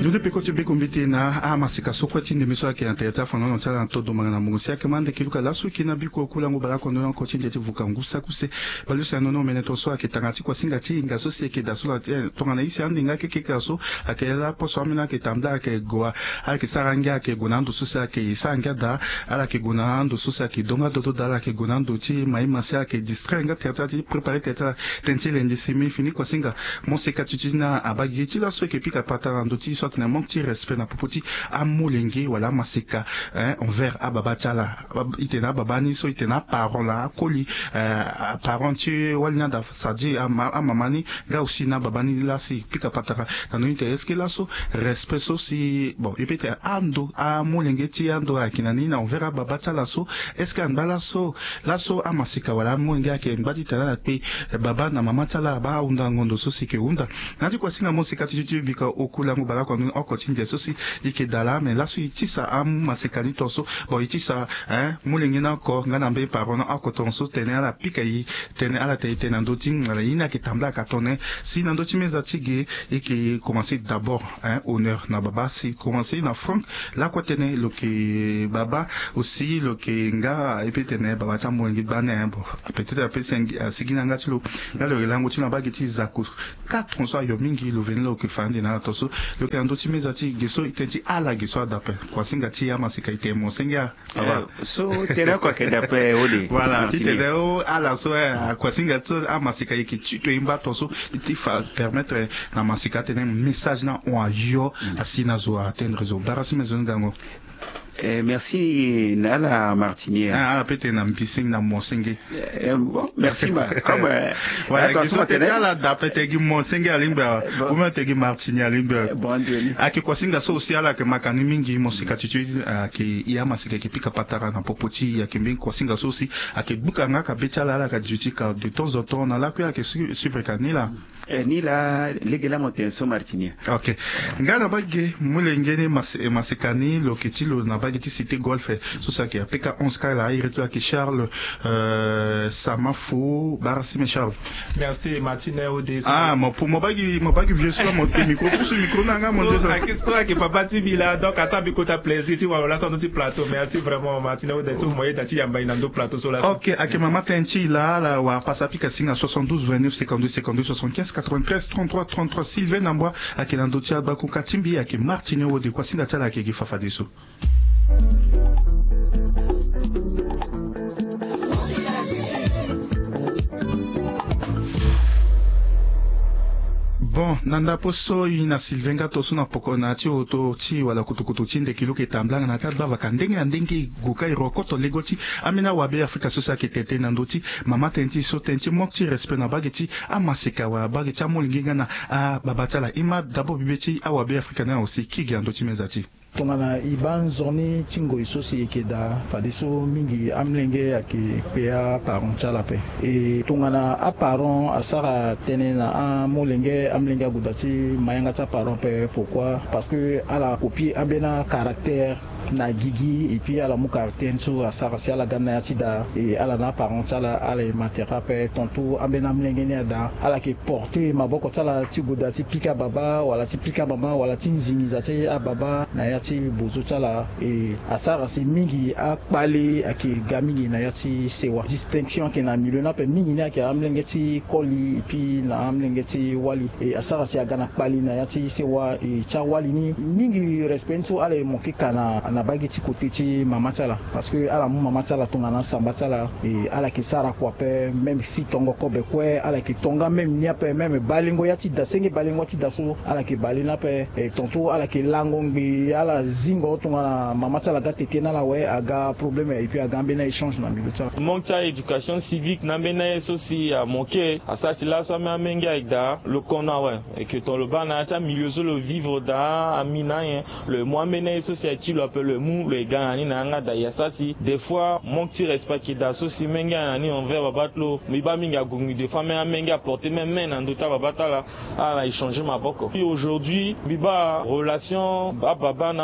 Jude peko chebe kumbiti na masika sokwa tinde miso ake anteta fono no tala todo mangana mungusi ake mande kiluka lasu kina biko kula ngubala kono no kochinje tivuka ngusa kuse balusa no mene tonso ake tangati kwa singati ngaso se ke dasula tongana isi andi ngake kikaso ake la poso amina ke tamda ake goa ake saranga ake gonando susa ake isanga da ala ke gonando susa ake donga dodo dala ake gonando ti maima se ake distrenga teta ti prepare teta tentile ndisimi fini kwa singa monseka tutina abagi ti la so ke pika patarando ti so na manque de respect na popoti amolengi wala masika envers ababa chala itena babani so itena parole la koli parenti walina da sadi amamani ga aussi na babani la si pika patara na inte est-ce que là so respect so si bon et peut-être ando amolengi ti ando akinani na envers ababa chala so est-ce que andala so la so amasika wala amolengi ake mbadi tala pe baba na mama chala ba unda ngondo so si ke unda na di kwa singa mosika ti bika okula ngubala kwa okochinje sosi ike dala mais là so itisa am masekali toso bon itisa mulengi na ko ngana mbe parona akotonso tene ala pika yi tene ala tene na ndoti ngala ina ke tambla ka tone si na ndoti meza tige ike commencer d'abord honneur na baba si commencer na franc la ko tene lo ke baba aussi lo ke nga et puis tene baba ta mulengi bane bon peut-être après sigina ngati lo ngalo lango tina bagiti zako 4 so yo mingi lo venlo ke fandi na toso lo ke ndoti meza ti geso itenti ala geso adape kwa singa ti ama sika ite mo singa so tena kwa kedape odi voilà ti te o ala so kwa singa to ama sika iki to imba to so ti fa permettre na masika tene message na on ajo asina zo atteindre zo barasi maison gango. Merci Nala Martinier. Peut-être na mpissing na monsingi. Bon, merci comme voilà, attention te la dapete gi monsingi alimba ou même te gi Martinier alimba. Bon Dieu. Aki kwa singa so aussi ala ke makani mingi mosika titude ki iya masika ki pika patara na popoti ya kimbi kwa singa so aussi aki buka nga ka betala ala ka jutika de temps en temps na la ku ya ke suivre kanila. Ni la legela montenso Martinier. OK. Ngana bagi mulengene masikani lokitilo na bagiti cité golf so ça qui a PK 11 cas là il retourne avec Charles Samafou Barsi Charles. Merci Martinier Odé. Mon pour mon bagi vieux sur mon micro pour ce micro nanga mon Dieu ça. Question qui papa Tibila donc à ça biko ta plaisir tu vois là sur notre plateau merci vraiment Martinier Odé so moyen dati yamba ina ndo plateau so là. OK ak mama tenchi là wa passa pika singa 72 29 52 52 75 93 33 33 Sylvain Nambwa ak ndo tia ba ku katimbi ak Martinier Odé kwa singa tala ak gi fafa deso. Bon, nanda poso ina Sylvenga tosu na poko na ti oto ti wala kutukutu ti ndeki luke tamblanga na tat bava kandenge andenge gukai rokoto legoti amina wabe Afrika sosa ke tete na ndoti mama tenti so tenti mokti respect na bageti amaseka wa bageti amolingi na babatala ima dabo bibeti awabe Afrika na aussi kigi andoti mezati. Tongana iban zoni tingo isosi keda fadiso mingi amlenge ake pea paron chalape e tongana a paron asara tenena amolenge amlenge gudati mayanga ta paron pe pourquoi parce que ala copie abena caractère na gigi et puis ala mu caractère so asara si ala ganna tida e ala na paron chala ala matera pe tonto abena amlenge ne da ala ke porter maboko chala ti gudati pika baba wala ti pika mama wala ti nzingiza ti ababa na ya ti bozo chala e asara si mingi akpali ake gamingi na yati sewa distinction ke na milieu na pe mingi na ke amlenge ti koli et puis na amlenge ti wali e asara si agana kpali na yati sewa e cha wali ni mingi respecto ale moki kana na bagi ti côté ti mama chala parce que ala mu mama chala tonga na samba chala e ala ke sara kwa pe même si tongo ko be kwe ala ke tonga même nia pe même balingo yati dasenge balingo ti daso ala ke balina pe e tonto ala ke langongbi ala zingo tonga mama tala ga tete na la we aga problème et puis aga mbena échange na milieu tala manque éducation civique na mbena aussi a manqué à ça c'est là ça mais menga ida le kona ouais et que ton le bana ta milieu so le vivre da amina le moi mbena société le appelle le mou le gars ni na nga da ya ça si des fois manque respect qui da so si menga ni envers babatlo mais ba minga gongi des fois mais menga porter même main dans dota babatala a échanger ma boko puis aujourd'hui biba relation baba na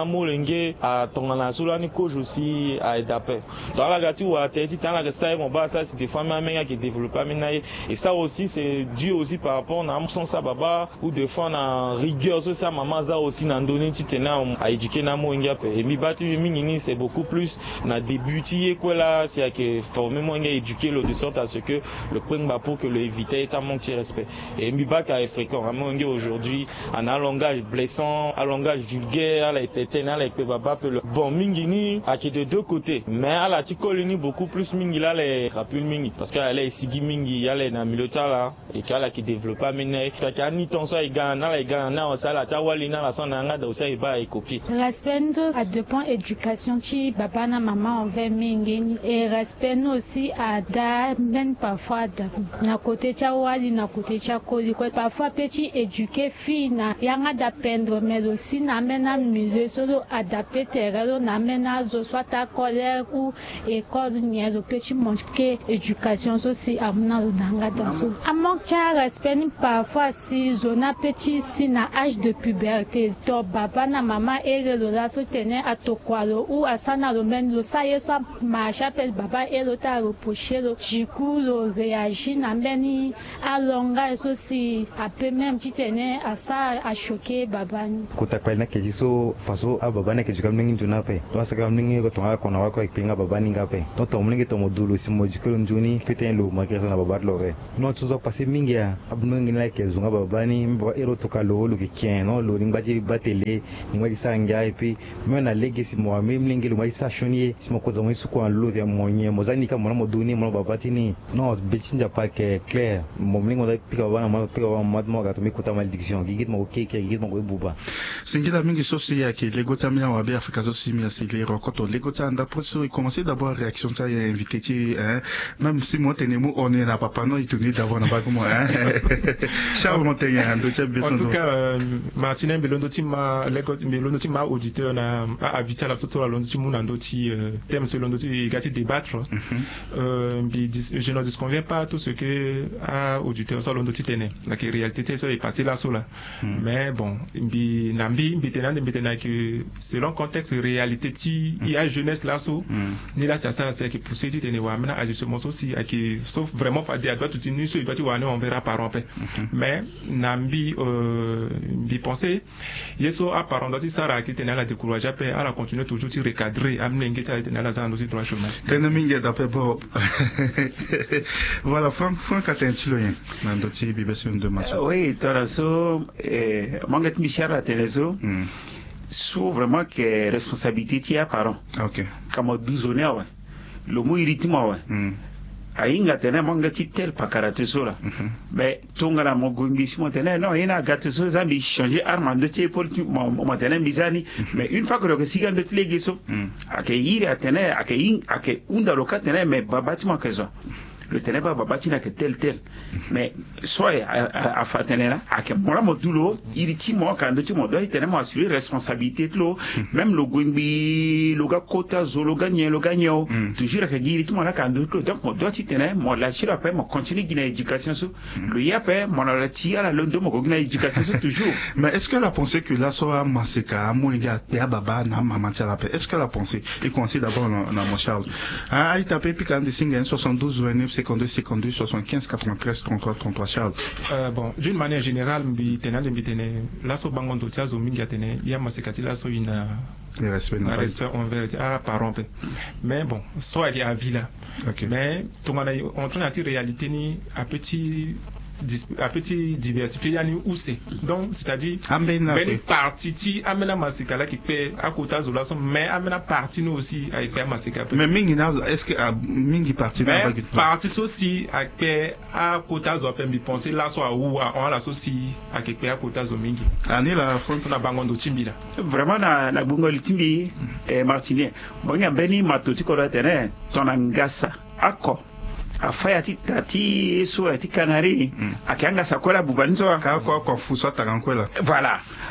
na molenge a tongana sulani coach aussi a edapé dans la gâtu ou a tête dans la ça mon bas ça c'est des femmes amenga qui développent amenaye et ça aussi c'est dû aussi par rapport à son sa baba ou des fois na rigueur ça maman ça aussi na donné titena à éduquer na moinga et mi batu mingi c'est beaucoup plus na débuter quoi là c'est que former moinga éduquer le de sorte à ce que le point pour que le éviter est un manque de respect et mi baka est fréquent à moinga aujourd'hui en un langage blessant un langage vulgaire à la tétena la baba bon mingi ni à qui de deux côtés mais à la tikolini beaucoup plus mingi là les rapul mingi parce qu'elle est sigi mingi elle est na milota là et qu'elle qui développe amener ka ni ton so igana la igana na ça la tawali na la son nga da aussi ba et copier respect à deux points éducation chi papa na maman envers mingi et respect aussi à da même parfois na côté cha wali na côté cha koli quoi parfois petit éduquer fille na yanga d'apprendre mais aussi na mena milieu solo adapter terrain na mena zo soit ta colère ou école niazo petit manquer éducation aussi amna danga daso manque respect parfois si zona petit si na âge de puberté to baba na maman et le la so tenait à tokwalo ou à sana lo men lo sa yeso ma chapelle baba et lo ta reprocher lo jiku lo réagit na meni à longa aussi a peu même qui tenait à ça à choquer baba ni kota kwela ke jiso faso a baba na ke jikam ningi tuna pe to asa kam ningi ko tonga kona wa ko pinga baba ninga pe to to mlingi to modulu si mojikolo njuni pete lo ma ke na baba lo re no tuzo passer mingia abnu ngi na ke zunga baba ni mba ero to kalo lo ke kien no lo ninga ji batele ninga ji sanga et puis mena legacy mo même lingi lo ma sa chonier si mo ko zo mo su ko an lo ya monye mozani ka mo duni mo baba tini no betinja pa ke clair mo mlingo da pika baba na mo pika baba mo ga to mi kota maldiction gigit mo ke gigit mo buba singila mingi sosi ya ki legota mia wa be Afrika sosi mia si les rencontres legota anda presso commencer d'abord réaction ça y invité tu même si moi tenemu on est là papa non il tenait d'avoir na ba comme Charles Montaigne en tout cas Martin Belondo tima legota Belondo tima auditeur na invité la soto la Londo tima ndoti thème sur Londo ti gati débattre je ne disconviens pas tout ce que a auditeur sur Londo ti tenait la réalité c'est passé là là mais bon nambi mbitena que selon contexte réalité ti il y a jeunesse là so ni là ça c'est que pousser tu tenais wa mena ajustement aussi à qui sauf vraiment pas dire doit tout ni so ibati wa on verra par rappel mais nambi bi penser yeso a par rapport ça qui tenait la décourager après à la continuer toujours tu recadrer amnenge ta tenait la zone aussi droit chemin teneminge d'après bon voilà Franck attention mandoti bibession de maso oui toraso mangat michara telezo sous vraiment que responsabilité tia parent OK comme 12 honneur le mot irritement ouais ainga tena mangati tel pakarate sola mais tonga la mongongisi montena non ina gâte so zambi changer arme de tie pour montena bizani mais une fois que le sigan de tlegeso akayiri atena akay unda lokatena mais babatima kezo le teneba babatina que tel mais soit à fatenera à que moi modulo iriti moi quand tu mo doit tenema assurer responsabilité lo même le gumbi le gars kota zolo gagner le gagnant toujours que iriti moi là quand donc moi doit tenir moi la chira après moi continue guiné éducation so le yape moi la tira la londo mo guiné éducation so toujours mais est-ce que la pensée que là soit maseka moninga ya baba na maman tala est-ce que la pensée il considère d'abord na mon Charles ah il tapé puis quand des signes 72 29 52 75 93 33 33 Charles bon d'une manière générale mbitena là so bangondo tiazo mingi atene ya masekati là so ina respect envers parents mais bon soit il y a vie là mais tout on train de réalité ni à petit diversifier yani où c'est donc c'est-à-dire ben partie ti amena masika là qui peut à côté zola son mais amena partie nous aussi avec per masika mais mingi na est-ce que mingi partie na ba partie aussi avec à côté zo peut me penser là soit où on la aussi avec per à côté zo mingi ani la France na bangondo timbila vraiment na bungoli timbi Martinien bonga beni matoti ko la terrain tonangasa ako afaya tati so ati kanari akianga sakola bubanzo ka kwa fuso tarankwela voilà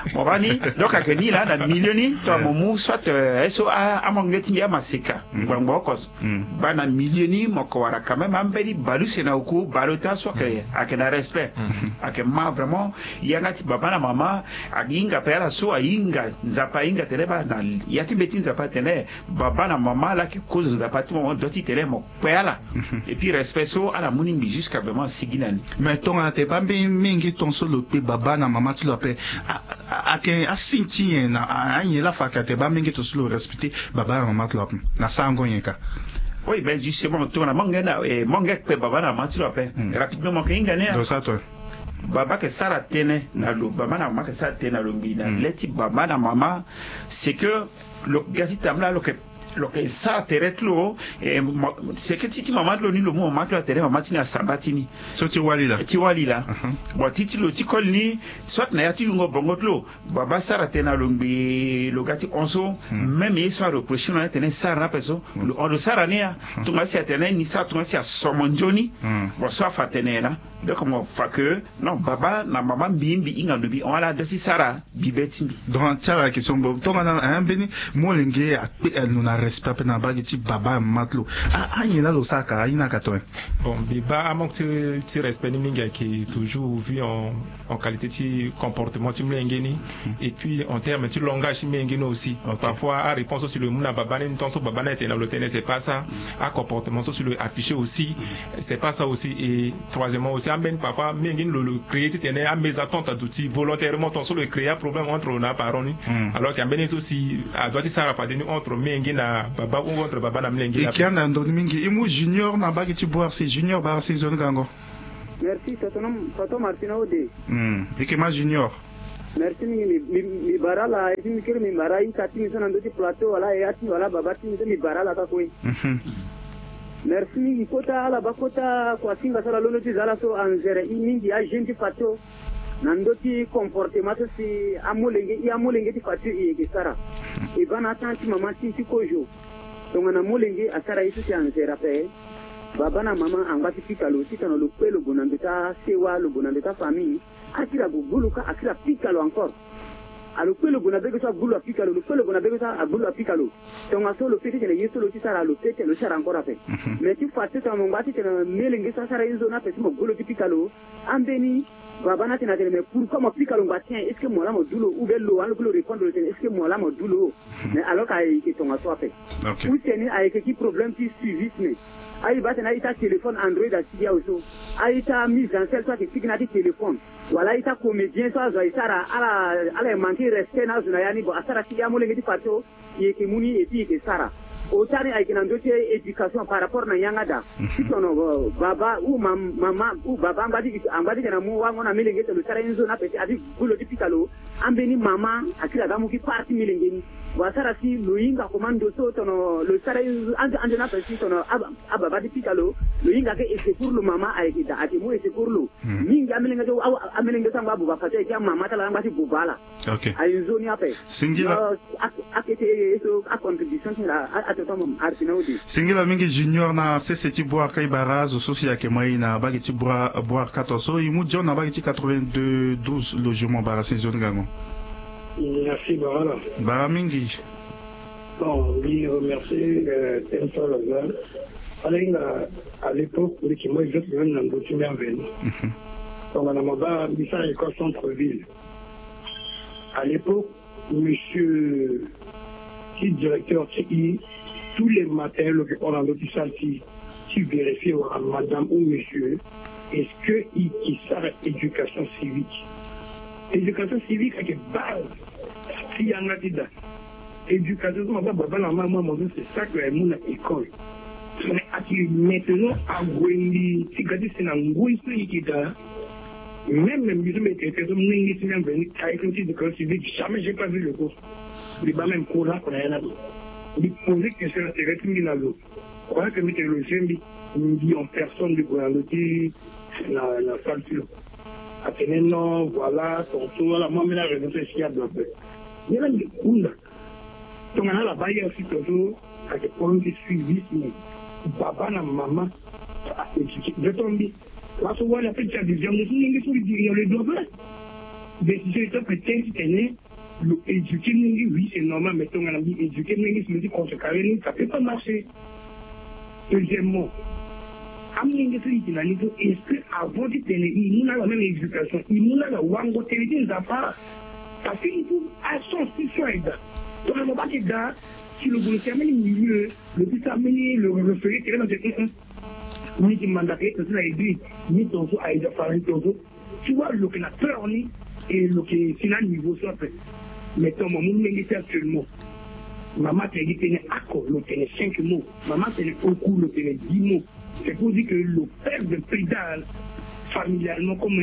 Bon bani donc à Kenya là na millioni to momu soit eso a mongeti ya masika ngwango kos bana millioni mokowara quand même ambeli balu sena uku balota so que akena respect akema vraiment yangati baba na mama aginga pera so ainga nzapa inga teleba na yati beti nzapa tene baba na mama la ki cause nzapa tout moment doti tele mo pela et puis respect so ala muningi jusqu'à vraiment siginani mais ton ate pas mingi ton solo pe baba na mama tu l'appelles ake asinti na anye la fakate ba mingi to solo respecter baba na mama tu l'appelles na sango yeka. Oui, ben justement, tu as mangé que baba na mama tu l'appelles rapidement que ingane donc ça toi baba ke sara tene na lo baba na mama ke sara tene na lo mbina leti baba na mama c'est que le gati tamla lo que ça teretlo c'est que titi mama lo ni lo mo mama lo tere mama tini asabatini so ti wali la bon titi lo ti kolni soit na yati yungo bongotlo baba sara tena lo mbi lo gati onso même y soit reproché na tene sara peso lo sara nia tu ngasi atene ni sa tu ngasi asomonjoni bon soit fatene na donc comme fa que non baba na mama mbimbi inga ndobi on ala dosi sara bibeti donc tara question bon to na un beni molenge a respect na bagiti baba matlo anyela lo saka ina kato bon beba a manque ti respect ni minga qui toujours vu en qualité de comportement ti mlengeni et puis en termes de langage mlengeni aussi parfois à réponse sur le muna baba ni tonso baba na tena lo tene c'est pas ça à comportement sur le affiché aussi c'est pas ça aussi et troisièmement aussi amène parfois mlengeni le créer ti tene à mes attentes à d'outils volontairement tonso le créer problème entre na paroni alors qu'amène aussi à doit ça rafadeni entre mlengeni na baba ou contre baba na mlengeni et qui en donne mingi imu junior na bagiti boire c'est junior ba c'est zone gango merci toto Martina Ode et que ma junior merci mi barala et mi kiri mi barai tati mi sana ndoti plateau wala yati wala babati mi barala ka koi merci ikota ala bakota kwa singa sala lono ti zala so anzere mingi a gente fato nandoti comportement si amolenge ti fatu e sara e bana tanti mama ti kojo donc na molenge asara itu ti anzera pe baba na mama angati pikalo ti kana lo pelo bonandeta sewa lo bonandeta famille akira guguluka akira pikalo encore alo pelo bonabego sa gulu pikalo lo pelo bonabego sa gulu pikalo donc aso lo pete le yeso lo ti sara lo pete lo sara encore pe mais ti fatu ta mongati te na melenge sa sara izo na pe mo gulu ti pikalo ambeni baba na tina mais pourquoi mo pikalo ngati est-ce que moi la mo dulo ou bello an le répondre est-ce que moi la mo dulo mais alors qu'il est ton aso pe ou teni avec qui problème ti suivisme ayi batena ita téléphone Android a sidia aussi aita mise en scène soit que signati téléphone wala ita comédien soit zo isara ala manquer respect na zuna yani bo asara sidia mo lengi pato yeke muni et puis ke sara otani ay kinan dote éducation par rapport na yangada sitono baba ou mama ou baba ambadi kana mu wango na milenge to sara inzo na peti adi gulo tipikalo ambeni mama akila gamu ki parti milenge wasara si luinga komando so tono le sara ande na peti tono ababa tipikalo luinga ke c'est pour le mama ay kita ati mu c'est pour le minga milenge to amelenge sanga buba fata ya mama tala ngati bubala okay ay zone ape singila akete so a contribution la singila mingi junior na CCT boire kai barazo sosi ya kemai na bagiti boire 14 imu john na bagiti 92 logements bara saison gango merci bara bara mingi bon oui remercier Tenso Lazare à l'époque où qui moi je viens dans d'autres merveilles donc on a maba bisa école centre-ville à l'époque monsieur qui directeur qui tous les matins, le Orlando qui sortit, tu vérifies à madame ou monsieur, est-ce que qui sert éducation civique? Éducation civique, c'est base. Si y en a dit éducation, c'est ça que mon école. Mais maintenant, à Gwendi, si vous avez un Gwendi qui est là, même les musulmans qui étaient venus ici, avec l'éducation civique, jamais j'ai pas vu le cours. Il n'y a pas même cours là qu'on a là. Il posait question à Thérèse Minalo. Je crois que météorologien dit en personne du gouvernement la salle sur. Athénée, non, voilà, ton tour, la moi, mais la raison, c'est qu'il y a de la paix. Il y a des coups. Donc, on a la baille aussi toujours, avec des problèmes de suivi, mais papa, la maman, je tombe. Là, souvent, la petite a dit, je me suis dit, il y a les deux. décision est peut-être tenue, éduquer, oui, c'est normal, mais on a dit éduquer, mais se dit qu'on se carré, ça peut pas marcher. Deuxièmement, est-ce que avant de tenir, il a la même éducation, il a la wango télé, parce qu'il faut à son situation. Donc, on va dire, si le gouvernement est milieu, le plus amené, le référé, c'est là, ni qui mandaté, c'est la aiguille, ni ton sou, à faire ton sou. Tu vois, le qu'on a peur, et le qui est à niveau, ça fait. Mais ton moment, il actuellement. Maman, tu as dit, tu as accord, tu as 5 mots. Maman, tu as beaucoup, tu as 10 mots. C'est pour dire que le père de prédale, familialement, comme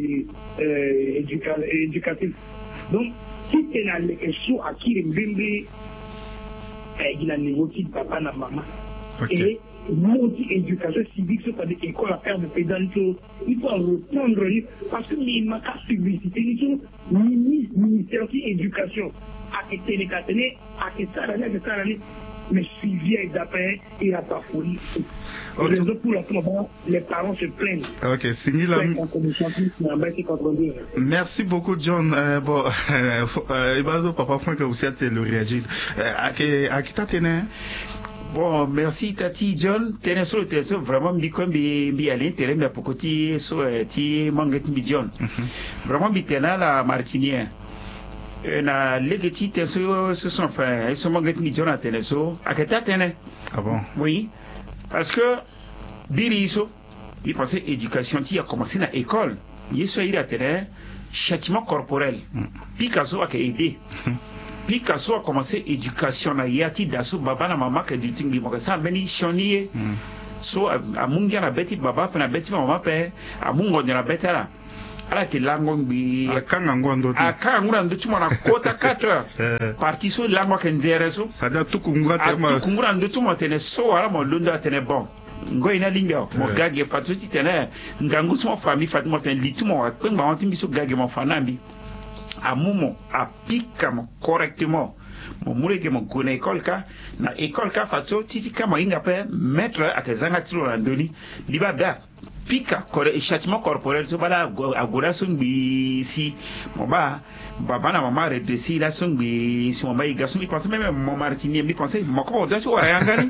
éducatif. Donc, si tu as les questions à qui les bébés, il a négocié de papa et maman. Et multi éducation civique, c'est-à-dire école à faire de pédale, il faut reprendre, parce que les macaques publicité, ils sont ministère de l'éducation, à qui t'es à qui ça l'année, mais suivi d'après, il n'a pas fourni. Les parents se plaignent. Ok, merci beaucoup, John. Papa Franck, vous êtes le réagir. À qui t'as tenu? Bon, merci Tati John. Tenez sur le terrain, vraiment, bi à l'intérêt, mais pour côté, ti manget bi John. Vraiment, bi tena la Martinière. Na legati tenso ce sont fait, ils sont manget bi John à tenir so. À qui t'as tenu? Ah bon? Oui. Parce que Biriso, il pensait éducation, il a commencé dans l'école. Il a tenu châtiment corporel. Picasso a aidé. Picasso a commencé éducation na yati dasu baba na mama que du tingi mo ça meni chonier. So a munga na beti baba pe na beti mama pe a mungo na beti la. Ala ki lango bi akanga ngondo ndo tu mona kota 4 heures. Parti so lango ke nzere so. Ça da tukungura tema. Tukungura ndo tu mo tene so ala mo lundo tene bon. Ngo ina linga mo gage fatuti tene ngangu so famille fatimo tene litumo pe ngba wanti biso gage mo fanambi. À moment à pique correctement mon moule que mon connaît école ka na école ka fatso titi kama inga pe mettre à kezanga tilo landoni libada pique châtiment corporel so bala agora sungbi si mon ba baba na maman redressé la sungbi si mon ba garçon il pensait même mon martinier il pensait mon corps doit soit yangani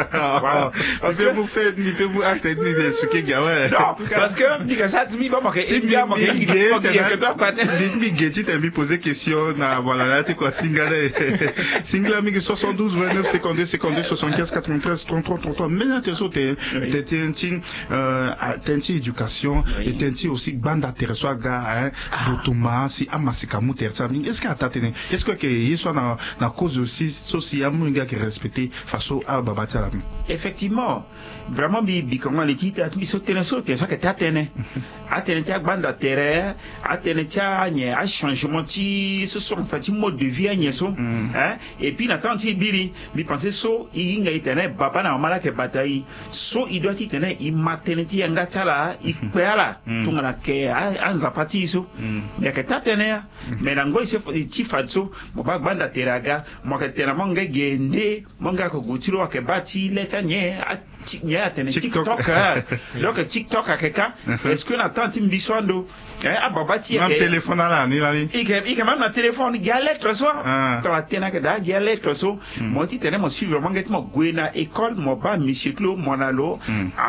parce que vous faites ni peut vous acte ni de ce que gawa non parce que ni ça tu mi pas marqué il y a marqué que toi pas mi geti t'as mis poser question na voilà là tu quoi singale singla mi 72 29 52 75 93 33 33 mais là tu sautes t'es un ting tenti éducation et tenti aussi bande intéressant gars d'automa si amasika muter ça est-ce que t'attené est-ce que il soit na cause aussi social munga qui respecter face à baba tala effectivement vraiment bi comment les titres mi sauter sur ça que t'attené attené ta bande intérêt attené ta nya a changement ti ce sont fait mode de vie nya so et puis n'attend si biri mi penser so inga itene baba na mama ke bataille so il doit itene il maternité nga tala ikpela tungana ke anza pati so mais que tatene mais nango se ti fatso mo ba banda teraga mo ke tena monga gende monga ko gutiro ke bati leta nye atene TikTok donc TikTok akeka est-ce que na tanti mbiswando ababati ke téléphone là ni là ni ike même na téléphone galette so to la tena ke da galette so mo ti tene mo suivre monga mo gwena école mo ba monsieur Clo monalo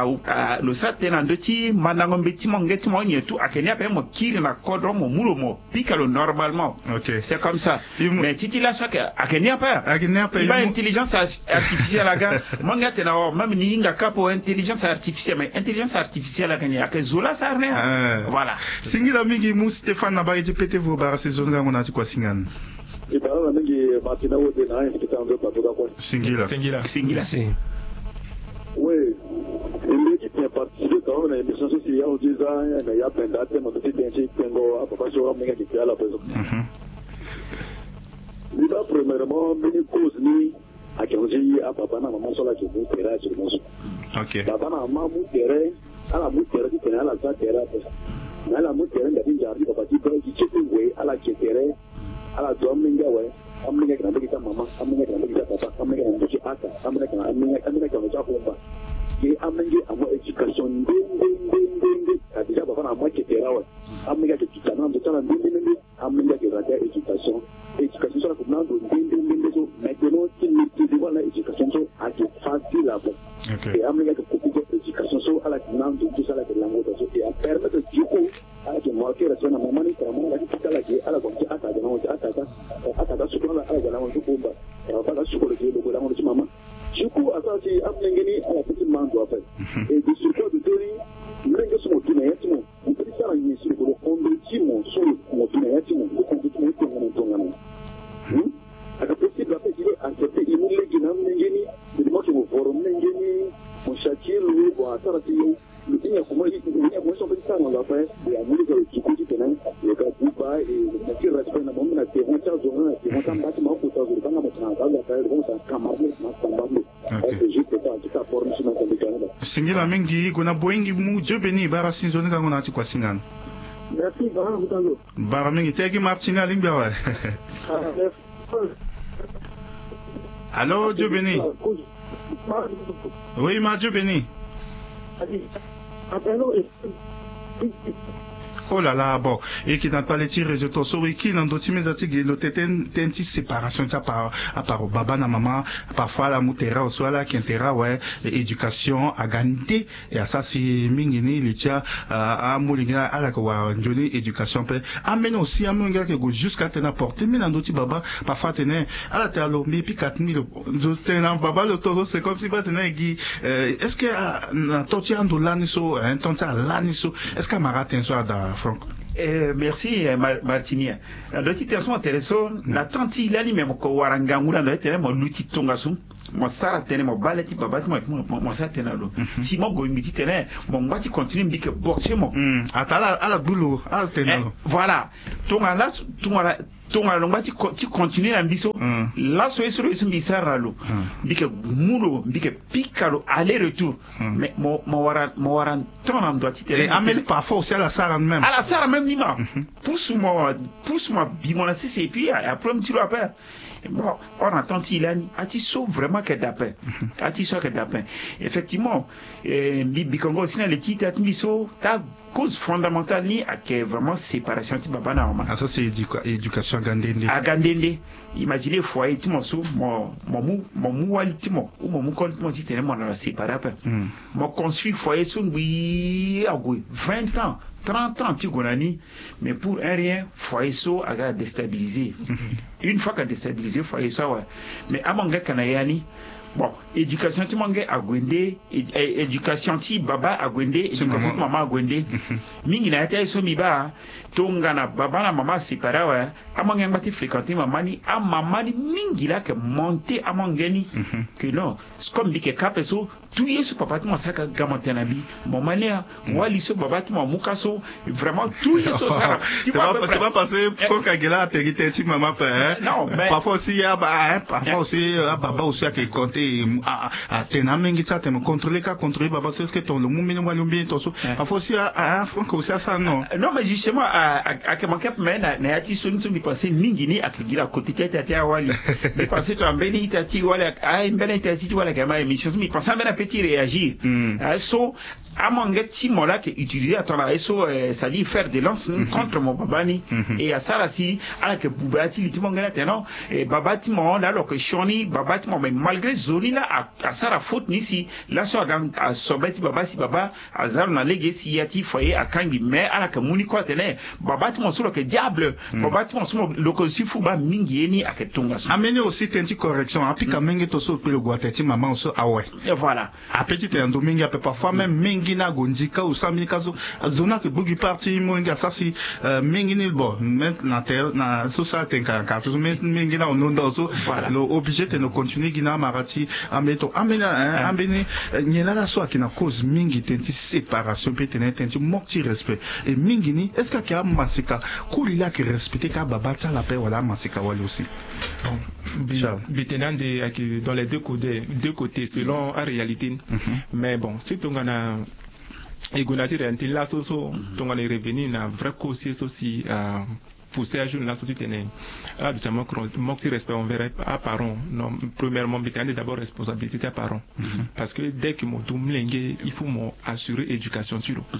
a lo sa tena ndoti manango mbeti mo ngeti mo nyetu akenia pe mo kiri na kodro mo mulo mo pikalo normalement c'est comme ça mais titi la so ke akenia pa il intelligence artificielle aga monga tena o même ni nga kapo intelligence artificielle mais intelligence artificielle akenia ke zola sarne voilà singila mingi mu Stéphane na bari pété vos bar saison nga ngona ti kwa singana et par là mingi Martina wo de na invité en deux plateau d'accord singila oui l'équipe qui a participé quand même à l'émission sociale il y a 10 ans il y a plein d'actes mais tout est ainsi tengo à papa sur mingi qui est à la maison il va premièrement une cause ni à qui on dit à papa na maman sur la qui vous terrain sur mon OK papa na maman vous terrain à la vous terrain qui tenait à la terrain na la vous terrain da dinga ri papa qui peut qui ouais à la qui terrain à la domme minga ouais amminga kana mbiki mama amminga kana mbiki papa amminga kana mbiki aka amminga kana cha komba ye amminga amo education ndende déjà papa na moi qui terrain ouais amminga qui kana ndo tana ndende amenga que la éducation sur la commande maintenant qui nous devons la éducation sur à qui facile là et amenga que pour éducation sur à la commande tout ça la que langue et à permettre du coup à la que marquer la zone à moment ni comme la qui à la qui à la comme à ta non à ta sur la à la langue du coup et on va la sur le de la langue maman du coup à ça c'est amenga ni à la petite main doit faire et de sur quoi de donner mlenga sur tout mais tout on peut ça ni sur le fond de timo sur le tout mais tout le fond de tout ada possible apa dire accepter imule gina mengeni de mo ko forum mengeni mo shakilu bo asara ti lukinya kuma ni mo so bisa ngala pa ya muri ko kikuti tena le ka kuba e le ki respect na bomna te mo cha zona te mo tamba ti mo ko ta zuru kanga mo tana ga ta ko ta kamale na tambamle et je peux pas ta formation na Canada singila mingi kuna boingi mu jobeni bara sinzoni ka ngona ti kwa singana. Merci bara butango bara mingi tegi Martina limbia wa Allô, Dieu béni. Oui, ma Dieu béni. Oh là là, bon. Et qui n'a pas les tirs résultats. So, et qui n'a d'autres mes articles, le tenti séparation, ça par baba na maman, parfois la moutera, soit là, qui intérêt, ouais, éducation, à gagner, et à ça, c'est mingini, les tia, à moulinga, à la quoi, journée, éducation, peut, amène aussi, à mon gars, qui go jusqu'à t'en porter, mais dans d'autres baba, parfois, t'en à la terre, mais puis 4000, t'en baba, le taureau, c'est comme si, bah, t'en est-ce que, toi, tu as un dollar, nisso, un temps, ça, là, nisso, est-ce qu'à marathon, soit, Franck? Merci Martini. Le titre est intéressant. La tante il a même ko warangangula no tene mo luti tongasu. Mo sara tene mo baleti babati mo sara tene lo. Si mo go imiti tene mo ngati continue mbike boxe mo. Atala ala bulo ala tene. Voilà. Tonga ngati ti continue na biso. La so eso mbisara lo. Mbike mulo mbike pikalo aller retour. Mais mo waran ton doit ti tene. Amène parfois aussi à la sara même. À la sara même nima. Pousse-moi bimonasi c'est puis après tu le appelles. Bon, on entend il a atiso vraiment que d'appel. Atiso que d'appel. Effectivement, Bikongo aussi les titres atiso ta cause fondamentale ni à que vraiment séparation ti baba na maman. Ah ça c'est éducation gandende. À gandende. Imaginez foyer ti mon sou mon wali ti mon ou mon kon mon ti tellement na séparer après. Mon construit foyer sou oui à 20 ans 30 ans, tu connais, mais pour un rien, foyer so a déstabilisé. Une fois qu'a déstabilisé, foyer so, ouais. Mais à mon gars, Kanayani, bon, éducation, tu m'en à Gwende, éducation, ti baba à Gwende, éducation, maman à Gwende. Mingi na été so miba, tongana, baba na maman séparé, ouais. À mon gars, m'a fréquenté maman ni, à maman ni, mingi là, que monter à mon gani, que non, c'est comme dit que capeso, tout y est ce papa, tu m'as ça, gamantenabi, mon manière, moi, l'issue, baba, tu m'as moukaso, vraiment, tout y est ce ça. C'est pas passé, pour qu'Agela a territé, tu maman, non, mais. Parfois aussi, il y a, parfois aussi, baba aussi, qui compte à tenamengi ça te contrôler qu'à contrôler baba c'est ce que ton le mouvement moi l'oubien ton so parfois aussi à Franck aussi ça non mais justement à que manquer mais na ati soni mi passer mingini à gira côté tete wali mi passer to ambeni tati wala ai mbele tati wala kama émission mi passer mais na petit réagir so à manquer ti mola que utiliser à ton so ça dit faire des lances contre mon babani et à ça là si à que boubati li ti mongana non et babati mon là alors que shoni babati mon mais malgré zoni là à ça la faute ni si là sur à sobeti baba si baba à zaro na legacy yati foyer à kangi mais à la kamuni quoi tene baba ti mon sur que diable baba ti mon sur le kosi fuba mingi ni à que tonga amener aussi tenti correction après quand mingi to so pe le guateti maman so ah ouais et voilà à petit endo mingi après parfois même mingi na gondika ou sami kazo zona que bugi parti mingi ça si mingi ni bon maintenant na so ça tenka ka so mingi na onondo so le obligé de continuer gina marati ameto amena ambeni nyela la so akina cause mingi tenti séparation pe tenti tenti mokti respect et mingi ni est-ce que a masika kulila que respecter ka baba tsa la paix wala masika wala aussi Bitenande dans les deux côtés selon la réalité mais bon si on a et gonati réalité là so on a revenir na vrai cause aussi pousser à jouer la société là notamment manque de respect envers à parents non premièrement Bitenande d'abord responsabilité à parents parce que dès que mon doumlengue il faut assurer éducation tu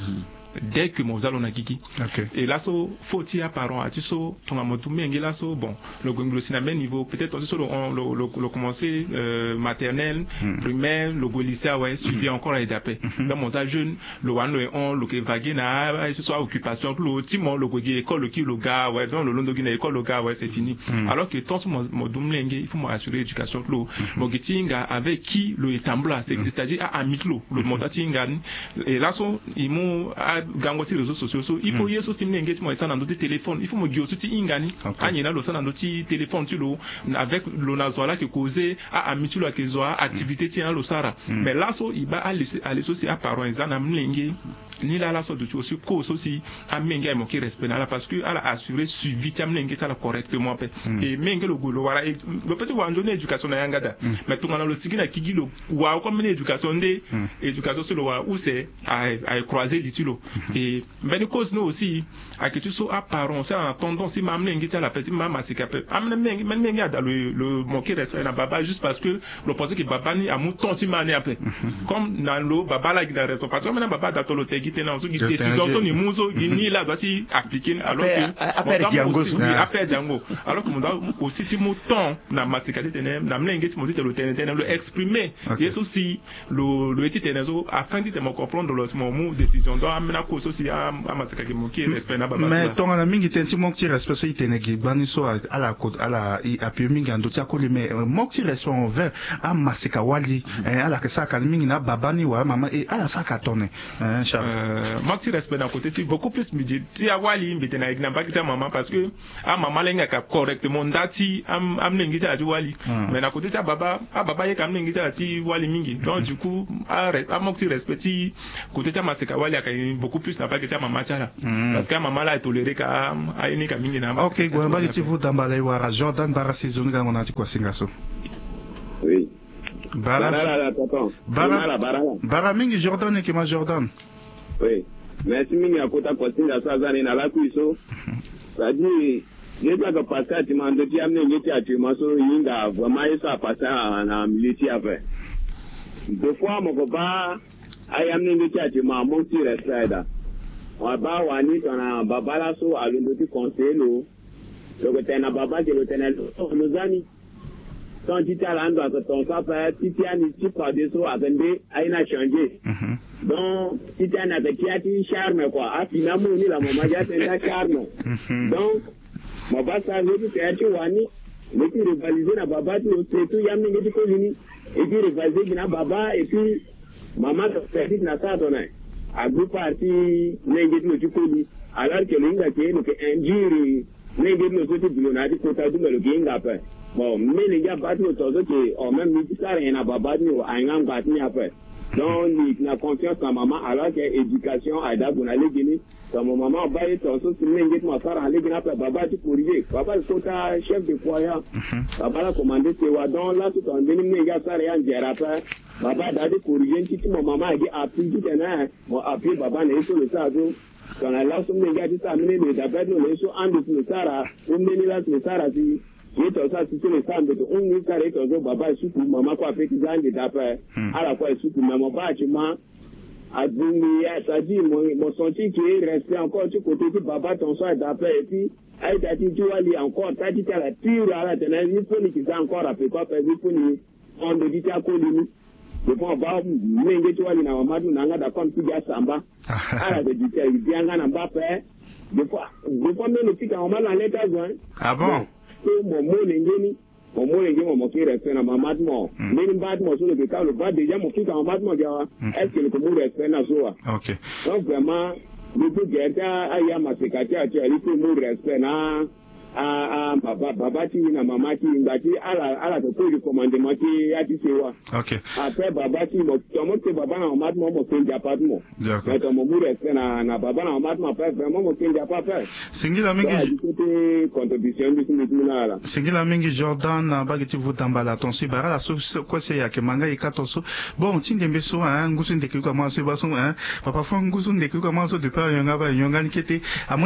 dès que mon zalo na kiki. Et là, faut y apparent à tiso, ton amotou mengi là, bon, le gonglosi na même niveau, peut-être aussi le commencer maternel, primaire, le lycée, ouais, suivi encore à étape. Dans mon âge jeune, le one, le on, le que vague na, ce soit occupation, le timon, le gogi, école, le qui, le gars, ouais, dans le long de Guinée, école, le gars, ouais, c'est fini. Alors que tant sur mon doumlengue, il faut m'assurer l'éducation, le mogitinga, avec qui le tambla, c'est-à-dire à Miklo, le montatinga, et là, ils m'ont gangoti réseaux sociaux, il faut y aller sur moi ça dans d'autres téléphones, il faut me guider aussi ingani, anyina le ça dans d'autres téléphones, tu l'as, avec le nazoala qui causait à Miklo à Kezoa, activité tient le Sara. Mais là, il va aller aussi à parents, ils en amènent ni là la sorte de choses cause aussi à menga mo qui respect là parce que à assurer suivi tamlengue ça correctement et menga le golo wala le petit wanjo na éducation na yangada mais tout ngana le sigina kigilo wa comme une éducation de éducation sur le wa où c'est à croiser l'itulo et ben cause nous aussi à que tu sois à parents ça en tendance si mamlengue ça la petite maman c'est capable menga dans le mon qui respect na baba juste parce que le penser que baba ni a mouton si mané après comme dans le baba là qui a raison parce que maintenant baba dans le décision son ni muso ni là doit s'y appliquer alors que après Django alors que mon doit aussi ti mouton na masikati tenem na mlenge ti mouti le tenem le exprimer et aussi le petit tenezo afin de me comprendre le moment décision donc amena cause aussi à masikati mo qui respect na baba mais ton na mingi tenti mo qui respect so itenegi bani so à la appui mingi ando tia ko le mais mo qui respect envers à masika wali à la que ça kan mingi na baba ni wa mama et à la ça ka tonne Maxi respect d'un côté, c'est beaucoup plus midi. Si à Wali, mais t'en as pas que maman parce que à maman lenga cap correctement dati am lengi à Wali. Mais d'un côté ça baba y a quand même lengi à Wali mingi. Donc du coup à Maxi respect côté ça maseka Wali a beaucoup plus n'a pas que ça maman là. Parce que maman là est toléré qu'à une mingi na. OK, Gwamba tu vous d'emballer wa Jordan bara saison ga on a dit quoi singaso. Oui. Bara mingi Jordan et qui ma Jordan. Oui. Merci mingi akota kosinga sazani na la kuiso. C'est-à-dire déjà que passer tu m'as dit amener ngeti atumaso yinga vraiment ça passer na militi après. Deux fois mon copain ay amener ngeti atuma mon petit respect. On va wani tona babala so alundo ti conseil lo. Donc tena baba que le tenel nos amis. Quand tu t'as l'endroit que ton papa, si tu as une petite part de ça, attendez, il a changé. Donc, si tu as un petit charme, quoi, à finalement, la maman, il y a un charme. Donc, ma base, ça veut dire que tu as wani, mais tu rivalises na baba, tu sais tout, il y a une petite colline, et tu rivalises na baba, et puis, maman, tu fais na ça, ton à deux parties, n'engage le colline, alors que l'inga qui est, donc, injure, n'engage le côté de l'onadi, côté de le après. Bon, mais les gars battent le tozo qui ont même dit ça rien à baba ni au angam batni après. Donc il a confiance en maman alors que éducation a d'abord aller gagner. Quand mon maman baille tozo si n'engage moi faire aller gagner après baba tu corriger. Baba le côté chef de foyer. Baba la commandé c'est wa donc là tout en venu les gars ça rien dire après. Baba d'aller corriger si mon maman a dit appui tout un bon appui baba n'est sur le sado. Quand la là son les gars dit ça amener les d'abord nous sur en dessous le sara. On met là le sara si et tout ça, c'est le sang de on nous carré tout baba soupe maman quoi fait qu'ils ont d'après à la fois soupe maman pas tu m'as a dit ça dit mon senti qui est resté encore du côté de baba ton soir d'après et puis elle t'a dit tu vas aller encore t'as dit qu'à la tire à la tenue il faut qu'ils ont encore après quoi faire il faut ni on me dit à colline de bon ba mengi tu vas aller na maman nanga d'accord tu dis samba à la dit il bien na ba faire de fois même le petit on m'a dans l'état joint ah bon mon lengeni mon qui respect na mamadmo mais badmo sur le cas le bas déjà mon qui en mamadmo est-ce que le commun respect na soa OK donc vraiment le tout geta aya masekati a tu ali mon respect na baba ti na mama ti ngati ala to ko commandement ti ati sewa OK après baba ti mo te baba na mamadmo mo kenja patmo d'accord mais mon respect na baba na mamadmo après vraiment mo kenja pas faire singila mingi contribution du minala singila mingi Jordan na bagiti vutambala tonsi bara la so quoi c'est ya ke manga ikatonso bon tinde mbeso ngusu ndeki kwa maso baso papa fa ngusu ndeki kwa maso de pa yonga ba yonga nikete